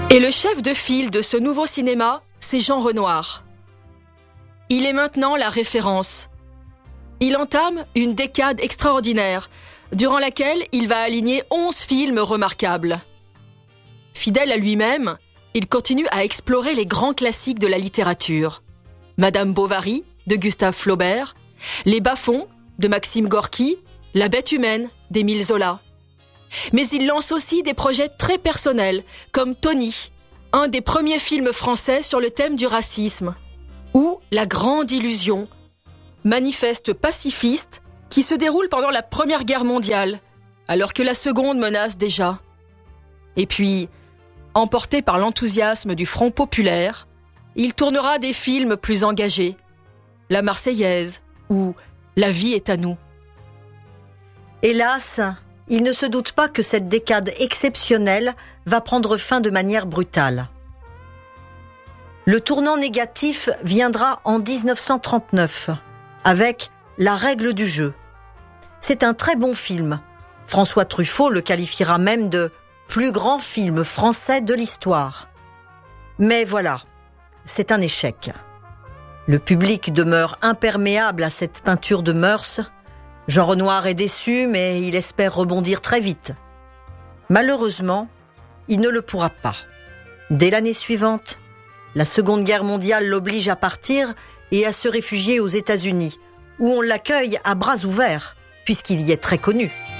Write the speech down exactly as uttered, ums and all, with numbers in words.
Et le chef de file de ce nouveau cinéma, c'est Jean Renoir. Il est maintenant la référence. Il entame une décade extraordinaire, durant laquelle il va aligner onze films remarquables. Fidèle à lui-même, il continue à explorer les grands classiques de la littérature. Madame Bovary, de Gustave Flaubert, Les Bas-fonds, de Maxime Gorky, La Bête humaine, d'Émile Zola. Mais il lance aussi des projets très personnels, comme Tony, un des premiers films français sur le thème du racisme, ou La Grande Illusion, manifeste pacifiste qui se déroule pendant la Première Guerre mondiale, alors que la Seconde menace déjà. Et puis, emporté par l'enthousiasme du Front populaire, il tournera des films plus engagés, La Marseillaise ou La vie est à nous. Hélas, il ne se doute pas que cette décade exceptionnelle va prendre fin de manière brutale. Le tournant négatif viendra en dix-neuf cent trente-neuf, avec La règle du jeu. C'est un très bon film. François Truffaut le qualifiera même de plus grand film français de l'histoire. Mais voilà, c'est un échec. Le public demeure imperméable à cette peinture de mœurs. Jean Renoir est déçu, mais il espère rebondir très vite. Malheureusement, il ne le pourra pas. Dès l'année suivante, la Seconde Guerre mondiale l'oblige à partir et à se réfugier aux États-Unis, où on l'accueille à bras ouverts, puisqu'il y est très connu.